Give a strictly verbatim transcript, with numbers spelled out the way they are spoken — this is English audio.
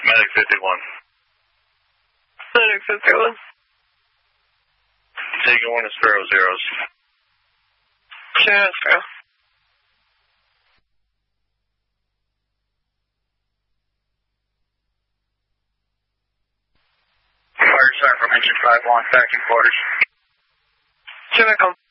Medic fifty-one. Medic fifty-one. Taking one is zero zeros. Zero zero. Fire sergeant from engine five one, back in quarters. Jimmy, come.